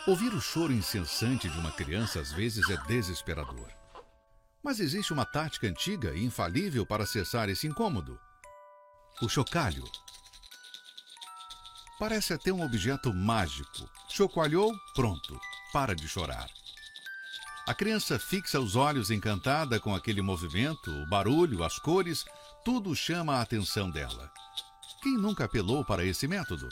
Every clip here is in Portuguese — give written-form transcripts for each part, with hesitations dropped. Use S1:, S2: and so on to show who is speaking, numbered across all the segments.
S1: Ouvir o choro incessante de uma criança às vezes é desesperador. Mas existe uma tática antiga e infalível para cessar esse incômodo: o chocalho. Parece até um objeto mágico. Chocalhou, pronto, para de chorar. A criança fixa os olhos encantada com aquele movimento, o barulho, as cores, tudo chama a atenção dela. Quem nunca apelou para esse método?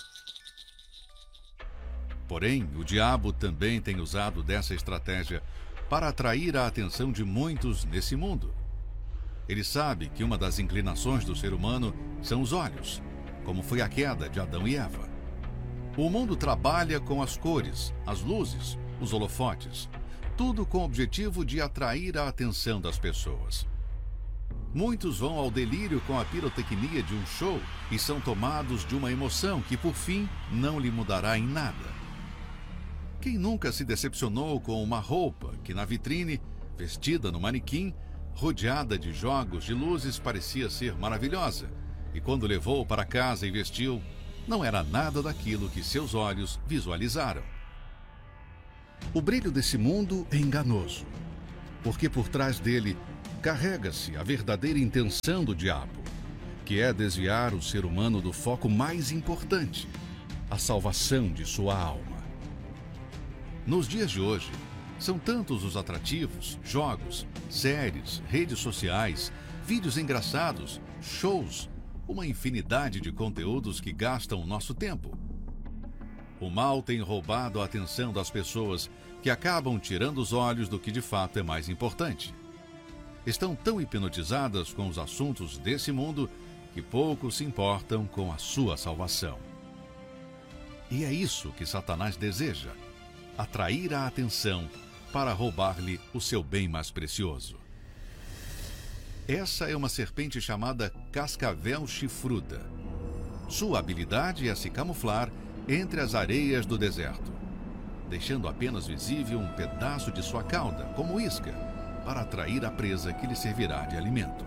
S1: Porém, o diabo também tem usado dessa estratégia para atrair a atenção de muitos nesse mundo. Ele sabe que uma das inclinações do ser humano são os olhos, como foi a queda de Adão e Eva. O mundo trabalha com as cores, as luzes, os holofotes, tudo com o objetivo de atrair a atenção das pessoas. Muitos vão ao delírio com a pirotecnia de um show e são tomados de uma emoção que, por fim, não lhe mudará em nada. Quem nunca se decepcionou com uma roupa que, na vitrine, vestida no manequim, rodeada de jogos de luzes, parecia ser maravilhosa, e quando levou para casa e vestiu, não era nada daquilo que seus olhos visualizaram? O brilho desse mundo é enganoso, porque por trás dele carrega-se a verdadeira intenção do diabo, que é desviar o ser humano do foco mais importante, a salvação de sua alma. Nos dias de hoje, são tantos os atrativos, jogos, séries, redes sociais, vídeos engraçados, shows, uma infinidade de conteúdos que gastam o nosso tempo. O mal tem roubado a atenção das pessoas, que acabam tirando os olhos do que de fato é mais importante. Estão tão hipnotizadas com os assuntos desse mundo que poucos se importam com a sua salvação. E é isso que Satanás deseja: atrair a atenção para roubar-lhe o seu bem mais precioso. Essa é uma serpente chamada cascavel chifruda. Sua habilidade é se camuflar entre as areias do deserto, deixando apenas visível um pedaço de sua cauda, como isca, para atrair a presa que lhe servirá de alimento.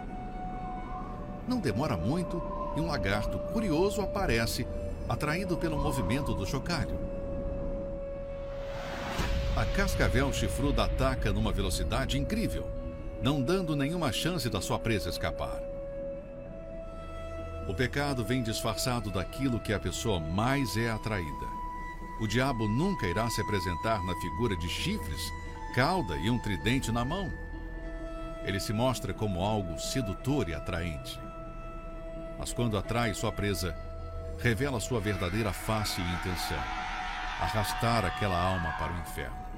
S1: Não demora muito e um lagarto curioso aparece, atraído pelo movimento do chocalho. A cascavel chifruda ataca numa velocidade incrível, não dando nenhuma chance da sua presa escapar. O pecado vem disfarçado daquilo que a pessoa mais é atraída. O diabo nunca irá se apresentar na figura de chifres, cauda e um tridente na mão. Ele se mostra como algo sedutor e atraente. Mas quando atrai sua presa, revela sua verdadeira face e intenção: arrastar aquela alma para o inferno.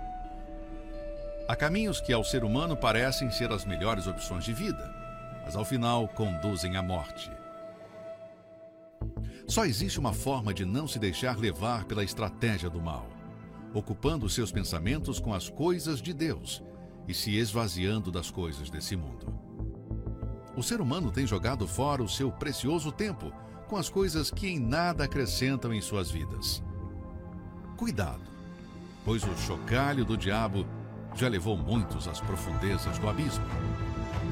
S1: Há caminhos que ao ser humano parecem ser as melhores opções de vida, mas ao final conduzem à morte. Só existe uma forma de não se deixar levar pela estratégia do mal: ocupando seus pensamentos com as coisas de Deus e se esvaziando das coisas desse mundo. O ser humano tem jogado fora o seu precioso tempo com as coisas que em nada acrescentam em suas vidas. Cuidado, pois o chocalho do diabo já levou muitos às profundezas do abismo.